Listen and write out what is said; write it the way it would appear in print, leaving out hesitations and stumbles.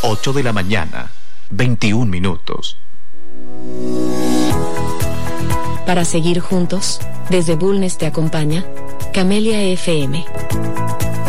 8 de la mañana, 21 minutos. Para seguir juntos, desde Bulnes te acompaña Camelia FM.